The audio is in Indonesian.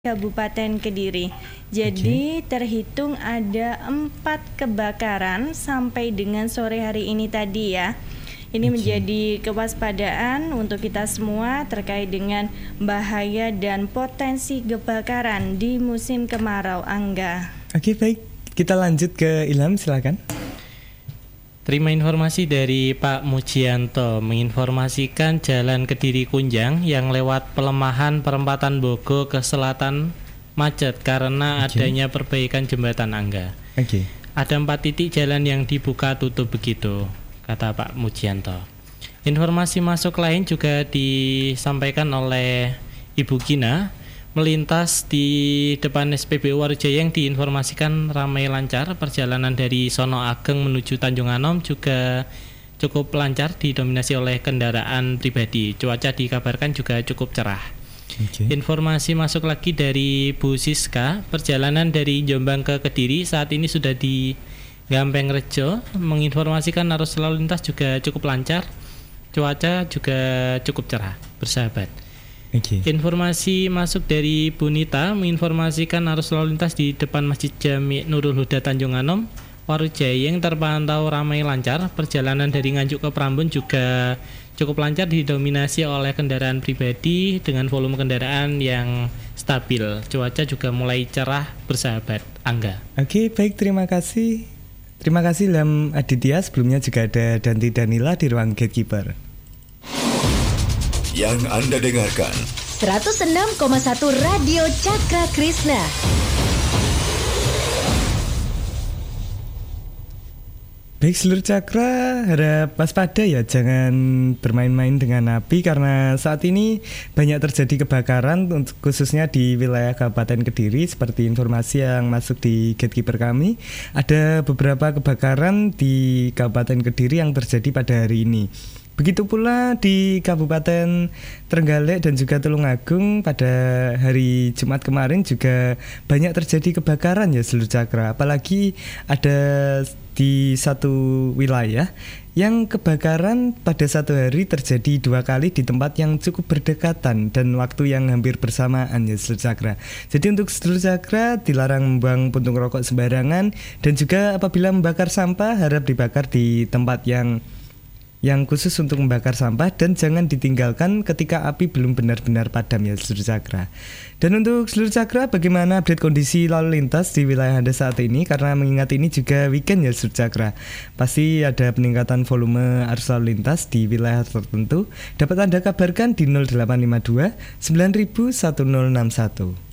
Kabupaten Kediri. Jadi terhitung ada 4 kebakaran sampai dengan sore hari ini tadi ya. Ini menjadi kewaspadaan untuk kita semua terkait dengan bahaya dan potensi kebakaran di musim kemarau, Angga. Oke, baik. Kita lanjut ke Ilham, silakan. Terima informasi dari Pak Mujianto menginformasikan Jalan Kediri Kunjang yang lewat pelemahan perempatan Bogo ke selatan macet karena adanya perbaikan jembatan, Angga. Ada 4 titik jalan yang dibuka tutup begitu, kata Pak Mujianto. Informasi masuk lain juga disampaikan oleh Ibu Gina. Melintas di depan SPBU Warujaya yang diinformasikan ramai lancar. Perjalanan dari Sono Ageng menuju Tanjung Anom juga cukup lancar, didominasi oleh kendaraan pribadi. Cuaca dikabarkan juga cukup cerah. Informasi masuk lagi dari Bu Siska. Perjalanan dari Jombang ke Kediri saat ini sudah di Gampeng Rejo, menginformasikan arus lalu lintas juga cukup lancar. Cuaca juga cukup cerah, bersahabat. Informasi masuk dari Bu Nita menginformasikan arus lalu lintas di depan Masjid Jami Nurul Huda Tanjung Anom Warujaya yang terpantau ramai lancar. Perjalanan dari Nganjuk ke Prambon juga cukup lancar, didominasi oleh kendaraan pribadi dengan volume kendaraan yang stabil. Cuaca juga mulai cerah, bersahabat, Angga. Oke, baik, terima kasih. Terima kasih Ilham Aditya. Sebelumnya juga ada Danti Danila di ruang Gatekeeper. Yang Anda dengarkan 106,1 Radio Cakra Krishna. Baik, seluruh cakra harap waspada ya, jangan bermain-main dengan api karena saat ini banyak terjadi kebakaran khususnya di wilayah Kabupaten Kediri. Seperti informasi yang masuk di Gatekeeper kami, ada beberapa kebakaran di Kabupaten Kediri yang terjadi pada hari ini. Begitu pula di Kabupaten Trenggalek dan juga Tulungagung pada hari Jumat kemarin juga banyak terjadi kebakaran ya seluruh cakra. Apalagi ada di satu wilayah yang kebakaran pada satu hari terjadi 2 kali di tempat yang cukup berdekatan dan waktu yang hampir bersamaan ya seluruh cakra. Jadi untuk seluruh cakra dilarang membuang puntung rokok sembarangan, dan juga apabila membakar sampah harap dibakar di tempat yang khusus untuk membakar sampah dan jangan ditinggalkan ketika api belum benar-benar padam ya seluruh cakra. Dan untuk seluruh cakra, bagaimana update kondisi lalu lintas di wilayah Anda saat ini? Karena mengingat ini juga weekend ya seluruh cakra, pasti ada peningkatan volume arus lalu lintas di wilayah tertentu. Dapat Anda kabarkan di 0852 9000 1061.